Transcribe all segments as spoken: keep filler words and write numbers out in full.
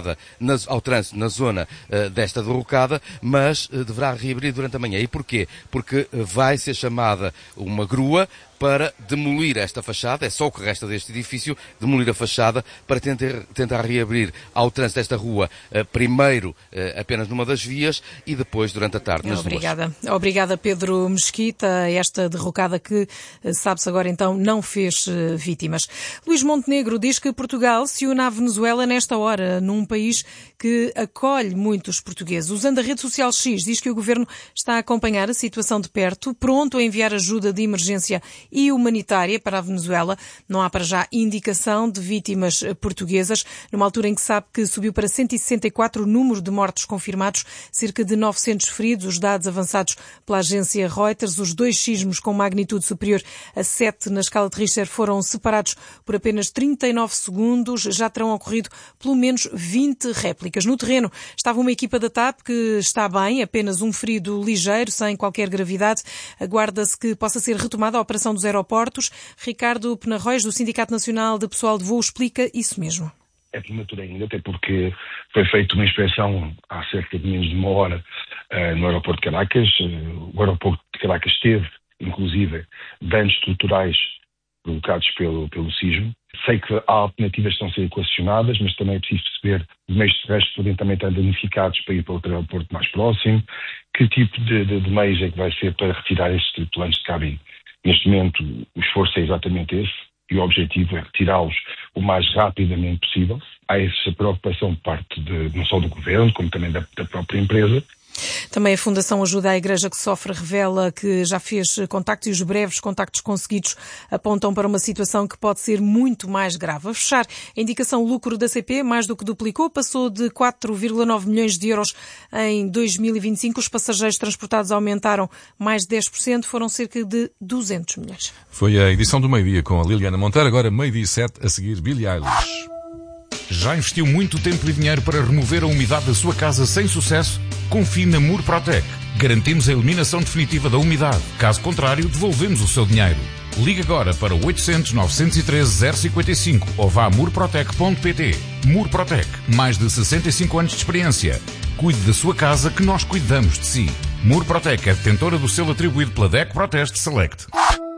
fechada na, ao trânsito na zona uh, desta derrocada, mas uh, deverá reabrir durante a manhã. E porquê? Porque uh, vai ser chamada uma grua para demolir esta fachada, é só o que resta deste edifício, demolir a fachada para tentar, tentar reabrir ao trânsito desta rua, uh, primeiro uh, apenas numa das vias e depois durante a tarde nas Obrigada. duas. Obrigada, Pedro Mesquita. Esta derrocada que, sabe-se agora então, não fez uh, vítimas. Luís Montenegro diz que Portugal se une à Venezuela nesta hora, num país que acolhe muitos portugueses. Usando a rede social X, diz que o governo está a acompanhar a situação de perto, pronto a enviar ajuda de emergência e humanitária para a Venezuela. Não há para já indicação de vítimas portuguesas, numa altura em que sabe que subiu para cento e sessenta e quatro o número de mortos confirmados, cerca de novecentos feridos, os dados avançados pela agência Reuters. Os dois sismos com magnitude superior a sete na escala de Richter foram separados por apenas trinta e nove segundos. Já terão ocorrido pelo menos vinte réplicas. No terreno estava uma equipa da T A P que está bem, apenas um ferido ligeiro, sem qualquer gravidade. Aguarda-se que possa ser retomada a operação dos aeroportos. Ricardo Penarroz, do Sindicato Nacional de Pessoal de Voo, explica isso mesmo. É prematuro ainda, até porque foi feita uma inspeção há cerca de menos de uma hora uh, no aeroporto de Caracas. Uh, o aeroporto de Caracas teve, inclusive, danos estruturais provocados pelo, pelo sismo. Sei que há alternativas que estão a ser equacionadas, mas também é preciso perceber os meios terrestres podem também estar danificados para ir para outro aeroporto mais próximo. Que tipo de, de, de meios é que vai ser para retirar estes tripulantes de cabine? Neste momento, o esforço é exatamente esse e o objetivo é retirá-los o mais rapidamente possível. Há essa preocupação por parte de, não só do governo, como também da, da própria empresa. Também a Fundação Ajuda à Igreja que Sofre revela que já fez contactos e os breves contactos conseguidos apontam para uma situação que pode ser muito mais grave. A fechar, a indicação lucro da C P mais do que duplicou, passou de quatro vírgula nove milhões de euros em dois mil e vinte e cinco. Os passageiros transportados aumentaram mais de dez por cento, foram cerca de duzentos milhões. Foi a edição do meio-dia com a Liliana Monteiro, agora meio-dia e sete, a seguir Billie Eilish. Já investiu muito tempo e dinheiro para remover a umidade da sua casa sem sucesso? Confie na Murprotec. Garantimos a eliminação definitiva da umidade. Caso contrário, devolvemos o seu dinheiro. Ligue agora para o oitocentos, novecentos e treze, zero cinquenta e cinco ou vá a murprotec ponto pt. Murprotec. Mais de sessenta e cinco anos de experiência. Cuide da sua casa que nós cuidamos de si. Murprotec é detentora do selo atribuído pela D E C Proteste Select.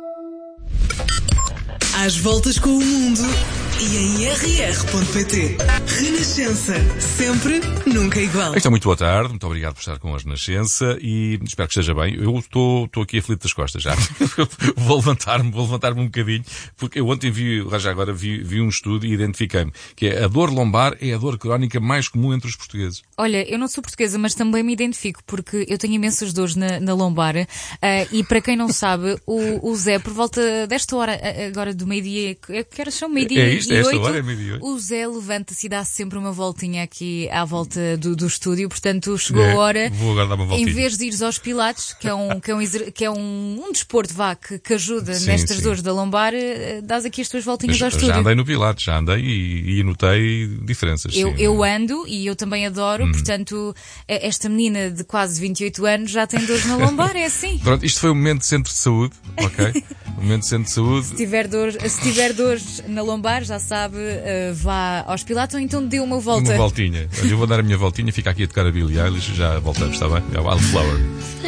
Às voltas com o mundo e em r r ponto p t. Renascença. Sempre, nunca igual. Então, muito boa tarde. Muito obrigado por estar com a Renascença e espero que esteja bem. Eu estou, estou aqui aflito das costas já. vou levantar-me, vou levantar-me um bocadinho, porque eu ontem vi, já agora vi, vi um estudo e identifiquei-me, que é a dor lombar é a dor crónica mais comum entre os portugueses. Olha, eu não sou portuguesa, mas também me identifico, porque eu tenho imensas dores na, na lombar, uh, e para quem não sabe, o, o Zé, por volta desta hora, agora do meio-dia, que horas são? Meio-dia é isto, e é esta oito, hora, é meio-dia. O Zé levanta-se e dá sempre uma voltinha aqui à volta do, do estúdio, portanto chegou é, a hora, vou agora dar uma voltinha. Em vez de ires aos pilates, que é um, que é um, que é um, um desporto, vá, que, que ajuda sim, nestas sim. dores da lombar, dás aqui as tuas voltinhas já, ao estúdio. Já andei no pilates, já andei e, e notei diferenças. Eu, sim, eu ando e eu também adoro, hum. portanto, esta menina de quase vinte e oito anos já tem dores na lombar, é assim. Pronto, isto foi um momento de centro de saúde, ok? Um momento de centro de saúde. Se tiver dores, se tiver dores na lombar, já sabe, uh, vá aos pilates ou então dê uma volta. Uma voltinha. Olha, eu vou dar a minha voltinha, fica aqui a tocar a Billie Eilish e já voltamos, está bem? É o Wildflower.